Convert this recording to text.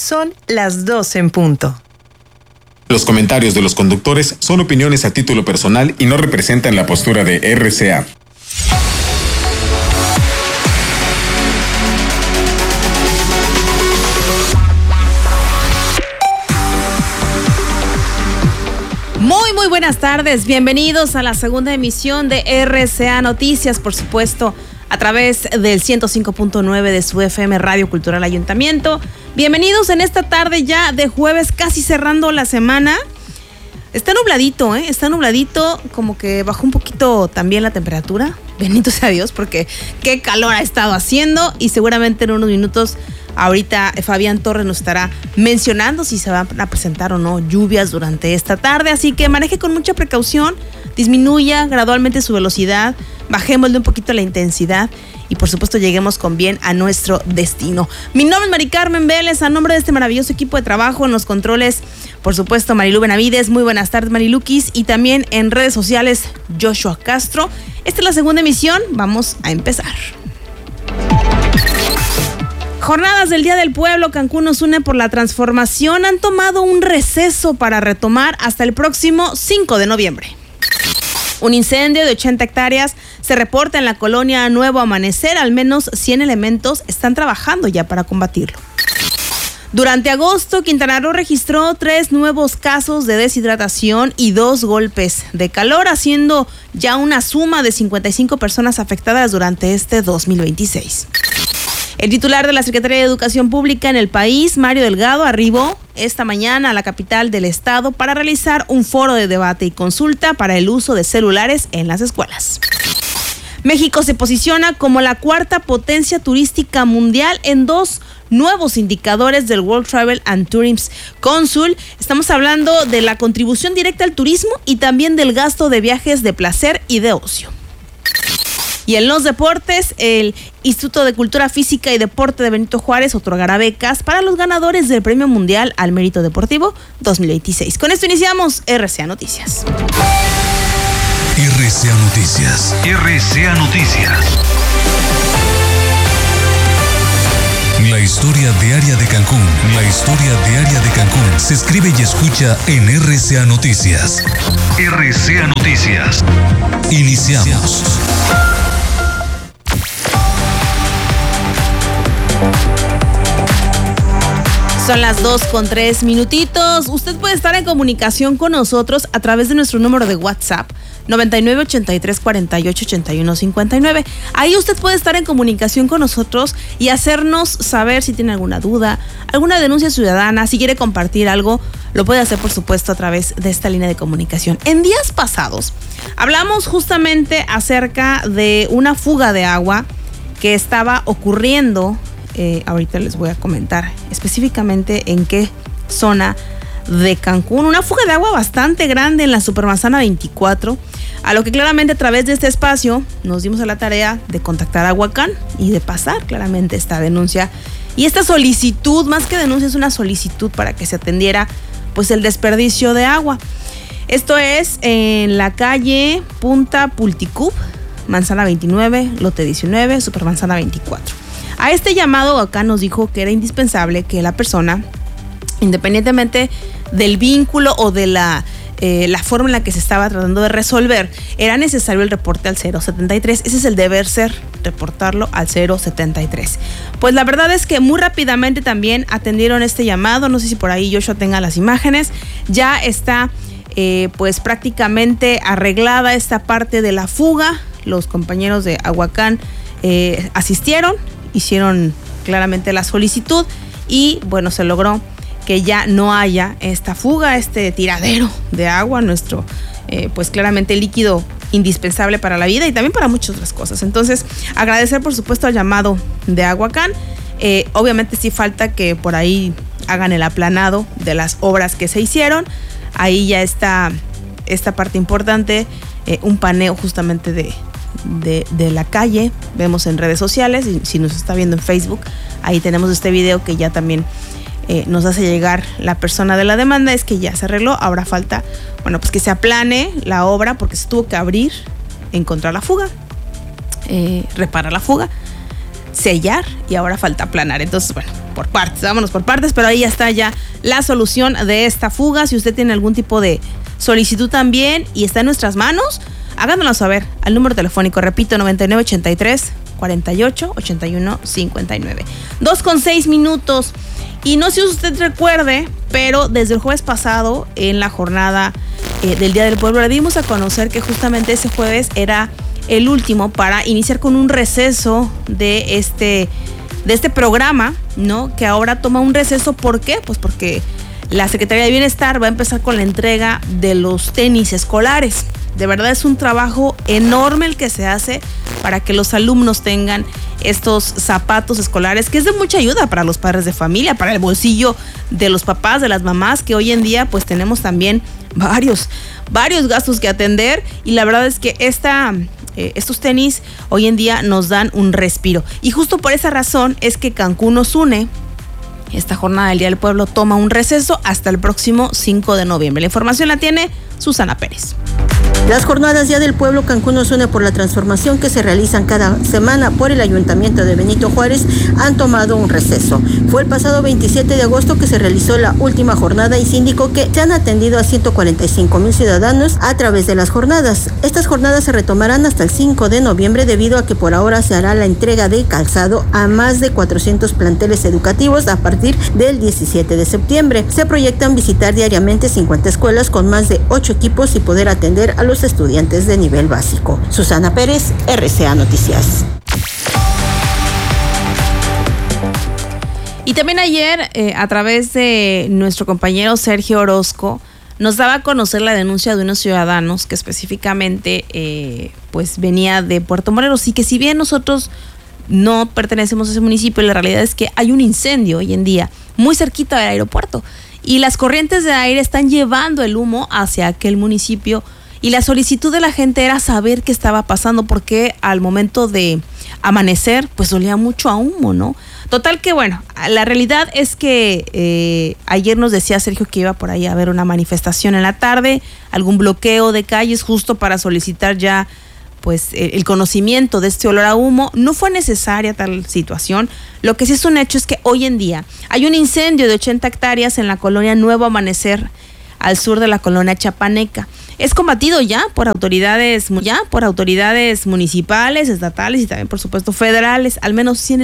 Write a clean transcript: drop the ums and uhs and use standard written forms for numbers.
Son las 12 en punto. Los comentarios de los conductores son opiniones a título personal y no representan la postura de RCA. Muy buenas tardes, bienvenidos a la segunda emisión de RCA Noticias, por supuesto, a través del 105.9 de su FM Radio Cultural Ayuntamiento. Bienvenidos en esta tarde ya de jueves, casi cerrando la semana. Está nubladito, está nubladito, como que bajó un poquito también la temperatura. Bendito sea Dios, porque qué calor ha estado haciendo y seguramente en unos minutos ahorita Fabián Torres nos estará mencionando si se van a presentar o no lluvias durante esta tarde, así que maneje con mucha precaución, disminuya gradualmente su velocidad, bajémosle un poquito la intensidad y por supuesto lleguemos con bien a nuestro destino. Mi nombre es Mari Carmen Vélez, a nombre de este maravilloso equipo de trabajo en los controles, por supuesto Marilu Benavides, muy buenas tardes Mariluquis, y también en redes sociales Joshua Castro. Esta es la segunda emisión, vamos a empezar. Jornadas del Día del Pueblo, Cancún nos une por la transformación, han tomado un receso para retomar hasta el próximo 5 de noviembre. Un incendio de 80 hectáreas se reporta en la colonia Nuevo Amanecer, al menos 100 elementos están trabajando ya para combatirlo. Durante agosto, Quintana Roo registró 3 nuevos casos de deshidratación y 2 golpes de calor, haciendo ya una suma de 55 personas afectadas durante este 2026. El titular de la Secretaría de Educación Pública en el país, Mario Delgado, arribó esta mañana a la capital del estado para realizar un foro de debate y consulta para el uso de celulares en las escuelas. México se posiciona como la 4ª potencia turística mundial en 2 nuevos indicadores del World Travel and Tourism Council. Estamos hablando de la contribución directa al turismo y también del gasto de viajes de placer y de ocio. Y en los deportes, el Instituto de Cultura Física y Deporte de Benito Juárez otorgará becas para los ganadores del Premio Mundial al Mérito Deportivo 2026. Con esto iniciamos RCA Noticias. RCA Noticias. RCA Noticias. La historia diaria de Cancún. La historia diaria de Cancún se escribe y escucha en RCA Noticias. RCA Noticias. Iniciamos. Son las 2:03. Usted puede estar en comunicación con nosotros a través de nuestro número de WhatsApp 99 83 48 81 59. Ahí usted puede estar en comunicación con nosotros y hacernos saber si tiene alguna duda, alguna denuncia ciudadana, si quiere compartir algo, lo puede hacer por supuesto a través de esta línea de comunicación. En días pasados hablamos justamente acerca de una fuga de agua que estaba ocurriendo. Ahorita les voy a comentar específicamente en qué zona de Cancún. Una fuga de agua bastante grande en la Supermanzana 24, a lo que claramente a través de este espacio nos dimos a la tarea de contactar a Aguacán y de pasar claramente esta denuncia y esta solicitud, más que denuncia es una solicitud para que se atendiera pues el desperdicio de agua. Esto es en la calle Punta Pulticub, Manzana 29, lote 19, Supermanzana 24. A este llamado acá nos dijo que era indispensable que la persona, independientemente del vínculo o de la forma en la que se estaba tratando de resolver, era necesario el reporte al 073. Ese es el deber ser, reportarlo al 073. Pues la verdad es que muy rápidamente también atendieron este llamado. No sé si por ahí Joshua tenga las imágenes. Ya está pues prácticamente arreglada esta parte de la fuga. Los compañeros de Aguacán asistieron, hicieron claramente la solicitud y bueno, se logró que ya no haya esta fuga, este tiradero de agua, nuestro pues claramente líquido indispensable para la vida y también para muchas otras cosas. Entonces, agradecer por supuesto al llamado de Aguacán. Obviamente sí falta que por ahí hagan el aplanado de las obras que se hicieron. Ahí ya está esta parte importante, un paneo justamente de la calle. Vemos en redes sociales y si nos está viendo en Facebook, ahí tenemos este video que ya también nos hace llegar la persona de la demanda. Es que ya se arregló, ahora falta, bueno, pues que se aplane la obra porque se tuvo que abrir, encontrar la fuga, reparar la fuga, sellar y ahora falta aplanar. Entonces, bueno, vámonos por partes, pero ahí ya está ya la solución de esta fuga. Si usted tiene algún tipo de solicitud también y está en nuestras manos, háganoslo saber al número telefónico, repito, 9983 48 81 59. 2:06. Y no sé si usted recuerde, pero desde el jueves pasado, en la jornada del Día del Pueblo, le dimos a conocer que justamente ese jueves era el último para iniciar con un receso de este programa, ¿no? Que ahora toma un receso. ¿Por qué? Pues porque la Secretaría de Bienestar va a empezar con la entrega de los tenis escolares. De verdad es un trabajo enorme el que se hace para que los alumnos tengan estos zapatos escolares, que es de mucha ayuda para los padres de familia, para el bolsillo de los papás, de las mamás, que hoy en día pues tenemos también varios gastos que atender, y la verdad es que estos tenis hoy en día nos dan un respiro. Y justo por esa razón es que Cancún nos une. Esta jornada del Día del Pueblo toma un receso hasta el próximo 5 de noviembre. La información la tiene Susana Pérez. Las jornadas Día del Pueblo Cancún nos une por la transformación que se realizan cada semana por el Ayuntamiento de Benito Juárez han tomado un receso. Fue el pasado 27 de agosto que se realizó la última jornada y se indicó que se han atendido a 145,000 ciudadanos a través de las jornadas. Estas jornadas se retomarán hasta el 5 de noviembre debido a que por ahora se hará la entrega de calzado a más de 400 planteles educativos a partir del 17 de septiembre. Se proyectan visitar diariamente 50 escuelas con más de 8 equipos y poder atender a los estudiantes de nivel básico. Susana Pérez, RCA Noticias. Y también ayer, a través de nuestro compañero Sergio Orozco, nos daba a conocer la denuncia de unos ciudadanos que específicamente pues venía de Puerto Morelos, y que si bien nosotros no pertenecemos a ese municipio, la realidad es que hay un incendio hoy en día muy cerquita del aeropuerto y las corrientes de aire están llevando el humo hacia aquel municipio, y la solicitud de la gente era saber qué estaba pasando, porque al momento de amanecer pues olía mucho a humo, ¿no? Total que bueno, la realidad es que ayer nos decía Sergio que iba por ahí a haber una manifestación en la tarde, algún bloqueo de calles justo para solicitar ya pues el conocimiento de este olor a humo. No fue necesaria tal situación. Lo que sí es un hecho es que hoy en día hay un incendio de 80 hectáreas en la colonia Nuevo Amanecer, al sur de la colonia Chapaneca. Es combatido ya por autoridades municipales, estatales y también por supuesto federales. Al menos 100